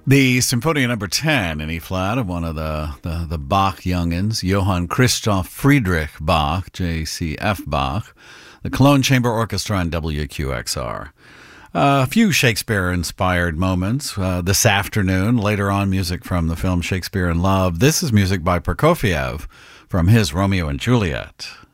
The Symphonia Number 10 in E-flat of one of the Bach youngins, Johann Christoph Friedrich Bach, J.C.F. Bach, the Cologne Chamber Orchestra on WQXR. A few Shakespeare-inspired moments this afternoon. Later on, music from the film Shakespeare in Love. This is music by Prokofiev from his Romeo and Juliet.